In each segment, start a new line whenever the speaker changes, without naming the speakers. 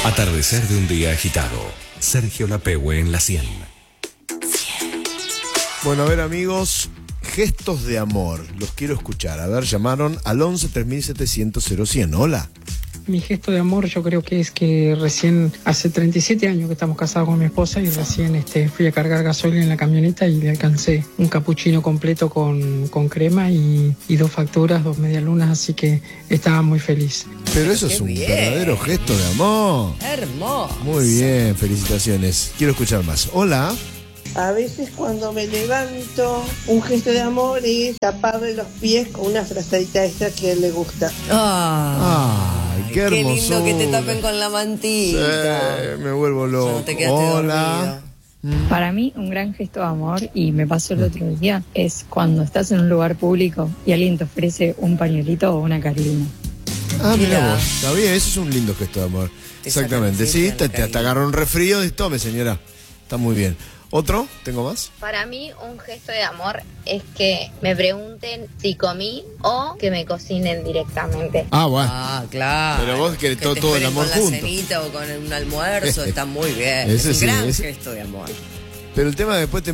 Atardecer de un día agitado. Sergio Lapehue en la 100.
Bueno, a ver, amigos, gestos de amor. Los quiero escuchar. A ver, llamaron al 11 3700 0100. Hola.
Mi gesto de amor yo creo que es que recién, hace 37 años que estamos casados con mi esposa y recién fui a cargar gasoil en la camioneta y le alcancé un capuchino completo con crema y 2 facturas, 2 medialunas, así que estaba muy feliz.
Pero eso es un verdadero gesto de amor.
Hermoso.
Muy bien, felicitaciones. Quiero escuchar más. Hola.
A veces cuando me levanto, un gesto de amor es taparle los pies con una frazadita extra que a él le gusta.
Ay, qué hermoso.
Qué lindo que te tapen con la mantita.
Me vuelvo loco.
No te quedaste
Hola.
dormido.
Para mí, un gran gesto de amor, y me pasó el otro día, es cuando estás en un lugar público y alguien te ofrece un pañuelito o una carolina.
Ah, mira
Mira.
vos. Está bien, eso es un lindo gesto de amor.
Te
Exactamente.
sacan
Sí,
siempre
te
la
hasta agarra un resfrío y tome, señora. Está muy bien. ¿Otro? ¿Tengo más?
Para mí un gesto de amor es que me pregunten si comí o que me cocinen directamente.
Ah, bueno.
Ah, claro.
Pero vos querés
que
todo
te
el
esperen
amor
con
junto.
la cenita o con un almuerzo, está muy bien.
Ese
Es un
sí,
gran
ese-
gesto de amor.
Pero el tema después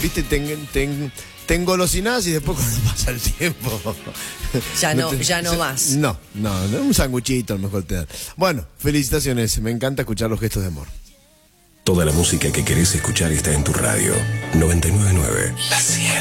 te engolosinás y después cuando pasa el tiempo.
Ya no más.
No, un sanguchito a lo mejor te dan. Bueno, felicitaciones. Me encanta escuchar los gestos de amor.
Toda la música que querés escuchar está en tu radio. 999 La 100.